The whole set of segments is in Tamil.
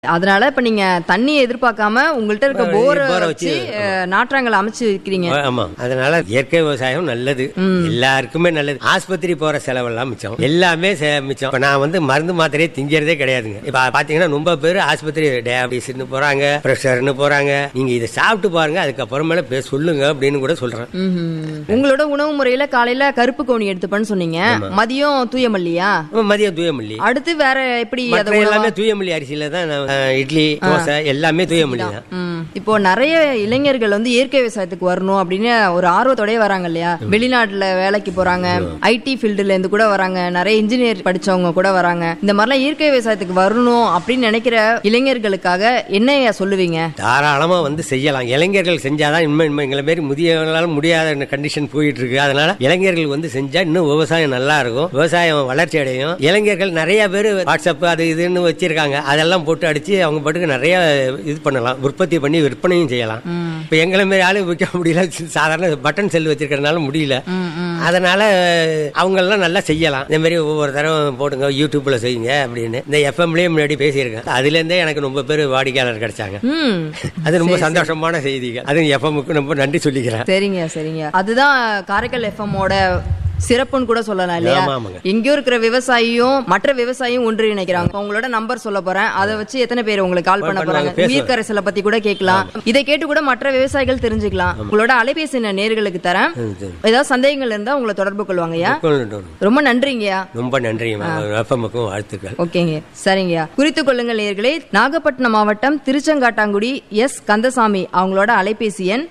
அதனால இப்ப நீங்க தண்ணி எதிர்பார்க்காம உங்கள்ட்ட இருக்க போரை வச்சு நாற்றாங்கல் அமைச்சு வைக்கிறீங்க. ஆமா, அதனால இயற்கை விவசாயம் நல்லது, எல்லாருக்குமே நல்லது. ஆஸ்பத்திரி போற செலவெல்லாம் மிச்சம், எல்லாமே மிச்சம். இப்ப நான் மருந்து மாத்திரையே திங்கிறதே கிடையாதுங்க. இப்ப பாத்தீங்கன்னா ரொம்ப பேர் ஆஸ்பத்திரி டயாபிட்டிஸ்னு போறாங்க, பிரஷர்னு போறாங்க. நீங்க இதை சாப்பிட்டு பாருங்க, அதுக்கப்புறமேல சொல்லுங்க அப்படின்னு கூட சொல்றேன். உங்களோட உணவு முறையில காலையில கருப்பு கவுனி எடுத்துப்பேன்னு சொன்னீங்க, மதியம் தூயமல்லியா? மதியம் தூயமல்லி. அடுத்து வேற எப்படி? எல்லாமே தூயமல்லி அரிசியில தான், இட்லி தோசை எல்லாமே தூயமல்லி தான். இப்போ நிறைய இளைஞர்கள் இயற்கை விவசாயத்துக்கு வரணும் அப்படின்னு ஒரு ஆர்வத்தோடய வராங்க இல்லையா? வெளிநாட்டுல வேலைக்கு போறாங்க, ஐடி ஃபீல்டுல இருந்து கூட வராங்க, நிறைய இன்ஜினியர் படிச்சவங்க கூட வராங்க. இந்த மாதிரிலாம் இயற்கை விவசாயத்துக்கு வரணும் அப்படின்னு நினைக்கிற இளைஞர்களுக்காக என்ன சொல்லுவீங்க? தாராளமா செய்யலாம். இளைஞர்கள் செஞ்சாதான் இன்னும் எங்களை மாரி முதியவங்களால முடியாத கண்டிஷன் போயிட்டு இருக்கு. அதனால இளைஞர்கள் செஞ்சா இன்னும் விவசாயம் நல்லா இருக்கும், விவசாயம் வளர்ச்சி அடையும். இளைஞர்கள் நிறைய பேர் வாட்ஸ்அப் அது இதுன்னு வச்சிருக்காங்க, அதெல்லாம் போட்டு அடிச்சு அவங்க பாட்டுக்கு நிறைய இது பண்ணலாம், உற்பத்தி பண்ணி விற்பனையும் செய்யலாம். இப்ப எங்களை மாரி ஆளு விற்க முடியல, சாதாரண பட்டன் செல் வச்சிருக்கிறதுனால முடியல. அதனால அவங்க எல்லாம் நல்லா செய்யலாம். இந்த மாதிரி ஒவ்வொரு தரம் போடுங்க, யூடியூப்ல செய்யுங்க அப்படின்னு இந்த எஃப்எம்லயே முன்னாடி பேசியிருக்கேன். அதுல இருந்தே எனக்கு ரொம்ப பேர் வாடிக்கையாளர் கிடைச்சாங்க. அது ரொம்ப சந்தோஷமான செய்திகள். அது எஃப்எம்க்கு ரொம்ப நன்றி சொல்லிக்கிறேன். சரிங்க சரிங்க. அதுதான் காரைக்கால் எஃப்எம்மோட சிறப்புன்னு கூட சொல்லலாம் இல்லையா? எங்கேயோ இருக்கிற விவசாயியும் மற்ற விவசாயியும் ஒன்றிணைக்கிறாங்க. உங்களோட நம்பர் சொல்ல போறேன், அதை வச்சு எத்தனை பேர் உங்களுக்கு கால் பண்ண போறாங்க, உயிர் கரைசலை பத்தி கூட கேட்கலாம். இதை கேட்டு கூட மற்ற விவசாயிகள் தெரிஞ்சுக்கலாம். உங்களோட அலைபேசி நேயர்களுக்கு தரேன், ஏதாவது சந்தேகங்கள் இருந்தா உங்களை தொடர்பு கொள்வாங்கய்யா. ரொம்ப நன்றிங்கய்யா. ரொம்ப நன்றி, வாழ்த்துக்கள். ஓகேங்க, சரிங்கய்யா. குறித்துக் கொள்ளுங்கள் நேயர்களே. நாகப்பட்டினம் மாவட்டம் திருச்செங்காட்டாங்குடி எஸ் கந்தசாமி அவங்களோட அலைபேசி எண்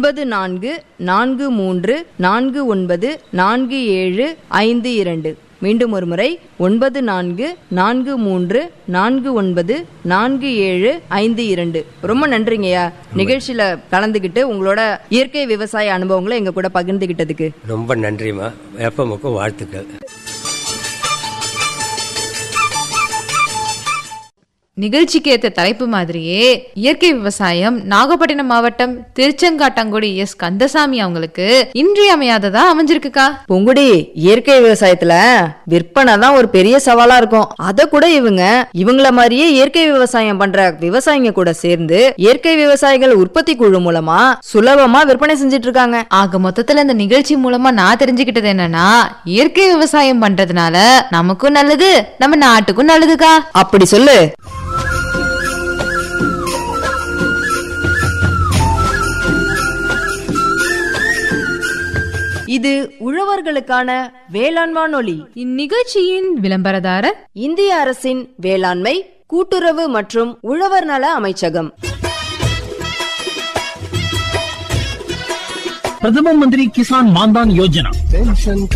9443494752. மீண்டும் ஒரு முறை 9443494752. ரொம்ப நன்றிங்கய்யா, நிகழ்ச்சியில கலந்துகிட்டு உங்களோட இயற்கை விவசாய அனுபவங்களை எங்க கூட பகிர்ந்துகிட்டதுக்கு. ரொம்ப நன்றிமா. எஃப்எம்க்கு வாழ்த்துக்கள். நிகழ்ச்சிக்கு ஏற்ற தலைப்பு மாதிரியே இயற்கை விவசாயம் நாகப்பட்டினம் மாவட்டம் திருச்செங்காட்டாங்குடி எஸ் கந்தசாமி அவங்களுக்கு இன்றியமையாததா அமைஞ்சிருக்குக்கா. பொங்குடி, இயற்கை விவசாயத்துல விற்பனை தான் ஒரு பெரிய சவாலா இருக்கும். அத கூட இவங்கள மாதிரியே இயற்கை விவசாயம் பண்ற விவசாயிங்க கூட சேர்ந்து இயற்கை விவசாயிகள் உற்பத்தி குழு மூலமா சுலபமா விற்பனை செஞ்சிட்டு இருக்காங்க. ஆக மொத்தத்துல இந்த நிகழ்ச்சி மூலமா நான் தெரிஞ்சுக்கிட்டது என்னன்னா, இயற்கை விவசாயம் பண்றதுனால நமக்கும் நல்லது, நம்ம நாட்டுக்கும் நல்லதுக்கா. அப்படி சொல்லு. இது உழவர்களுக்கான வேளாண் வானொலி. இந்நிகழ்ச்சியின் விளம்பரதாரர் இந்திய அரசின் வேளாண்மை கூட்டுறவு மற்றும் உழவர் நல அமைச்சகம். பிரதம மந்திரி கிசான் மான்தான் யோஜனா